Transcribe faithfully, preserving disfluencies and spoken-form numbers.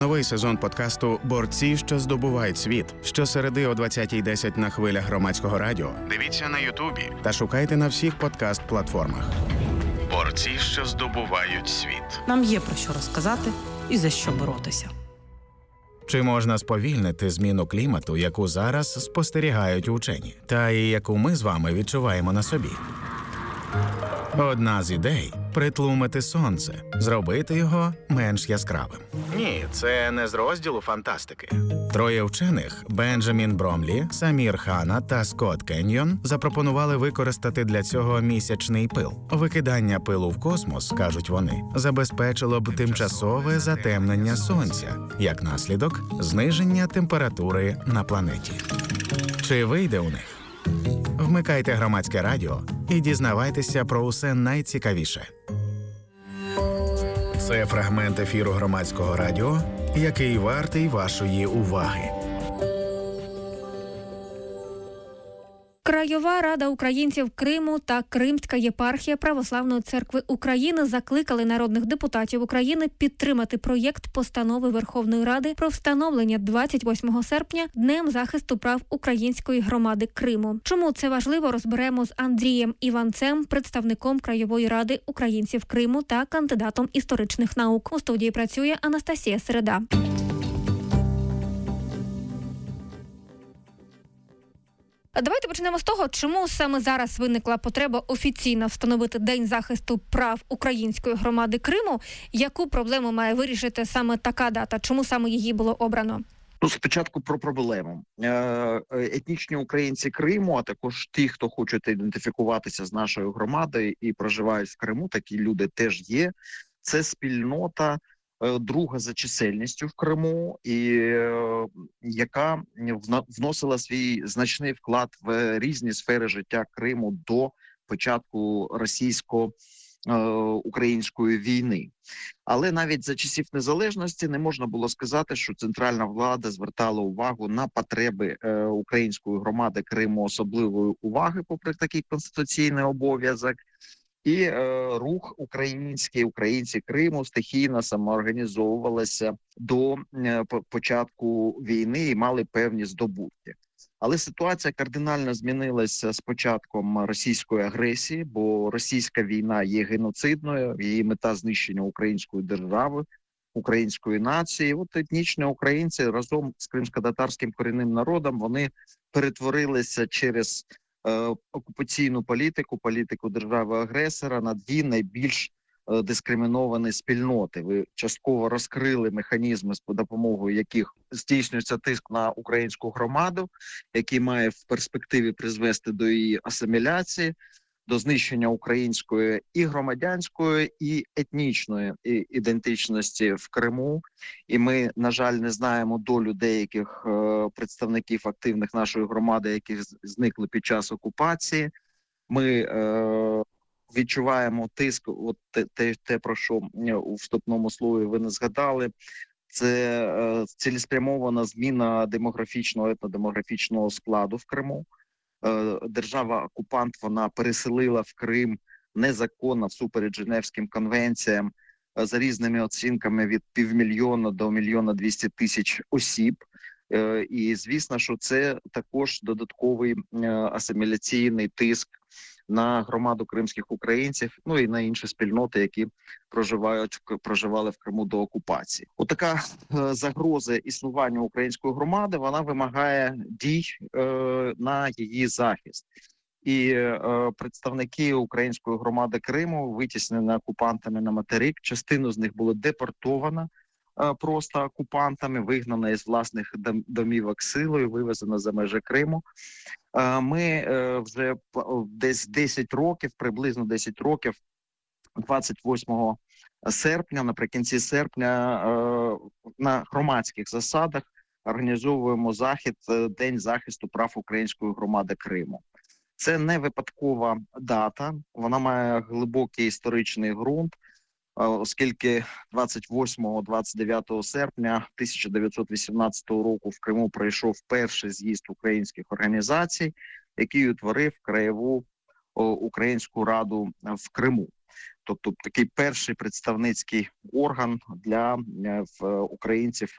Новий сезон подкасту «Борці, що здобувають світ» щосереди о двадцятій десять на хвилях Громадського радіо. Дивіться на Ютубі та шукайте на всіх подкаст-платформах. «Борці, що здобувають світ». Нам є про що розказати і за що боротися. Чи можна сповільнити зміну клімату, яку зараз спостерігають учені, та і яку ми з вами відчуваємо на собі? Одна з ідей – притлумити сонце, зробити його менш яскравим. Ні, це не з розділу фантастики. Троє вчених – Бенджамін Бромлі, Самір Хана та Скотт Кеньйон – запропонували використати для цього місячний пил. Викидання пилу в космос, кажуть вони, забезпечило б тимчасове затемнення сонця, як наслідок – зниження температури на планеті. Чи вийде у них? Вмикайте Громадське радіо і дізнавайтеся про усе найцікавіше. Це фрагмент ефіру Громадського радіо, який вартий вашої уваги. Краєва рада українців Криму та Кримська єпархія Православної церкви України закликали народних депутатів України підтримати проєкт постанови Верховної Ради про встановлення двадцять восьмого серпня Днем захисту прав української громади Криму. Чому це важливо, розберемо з Андрієм Іванцем, представником Краєвої ради українців Криму та кандидатом історичних наук. У студії працює Анастасія Середа. Давайте почнемо з того, чому саме зараз виникла потреба офіційно встановити День захисту прав української громади Криму. Яку проблему має вирішити саме така дата? Чому саме її було обрано? Ну, спочатку про проблему. Етнічні українці Криму, а також ті, хто хочуть ідентифікуватися з нашою громадою і проживають в Криму, такі люди теж є. Це спільнота, друга за чисельністю в Криму, і е, яка вносила свій значний вклад в різні сфери життя Криму до початку російсько-української війни. Але навіть за часів незалежності не можна було сказати, що центральна влада звертала увагу на потреби е, української громади Криму особливої уваги, попри такий конституційний обов'язок. І е, рух український, українці Криму стихійно самоорганізовувалися до е, початку війни і мали певні здобутки. Але ситуація кардинально змінилася з початком російської агресії, бо російська війна є геноцидною, її мета знищення української держави, української нації. От етнічні українці разом з кримсько-татарським корінним народом, вони перетворилися через окупаційну політику, політику держави-агресора на дві найбільш дискриміновані спільноти. Ви частково розкрили механізми, з допомогою яких здійснюється тиск на українську громаду, який має в перспективі призвести до її асиміляції, до знищення української і громадянської, і етнічної ідентичності в Криму. І ми, на жаль, не знаємо долю деяких е, представників активних нашої громади, які зникли під час окупації. Ми е, відчуваємо тиск, от те, те, те, про що у вступному слові ви не згадали, це е, цілеспрямована зміна демографічного, етнодемографічного складу в Криму. Держава-окупант, вона переселила в Крим незаконно всупереч Женевським конвенціям за різними оцінками від півмільйона до мільйона двісті тисяч осіб. І звісно, що це також додатковий асиміляційний тиск на громаду кримських українців, ну і на інші спільноти, які проживають проживали в Криму до окупації. Отака е, загроза існування української громади, вона вимагає дій е, на її захист. І е, представники української громади Криму витіснені окупантами на материк. Частину з них було депортовано е, просто окупантами, вигнано із власних домівок силою, вивезено за межі Криму. Ми вже десь десять років, приблизно десять років, двадцять восьмого серпня, наприкінці серпня, на громадських засадах організовуємо захід День захисту прав української громади Криму. Це не випадкова дата, вона має глибокий історичний ґрунт, оскільки двадцять восьмого - двадцять дев'ятого серпня тисяча дев'ятсот вісімнадцятого року в Криму пройшов перший з'їзд українських організацій, який утворив Краєву українську раду в Криму. Тобто такий перший представницький орган для в, українців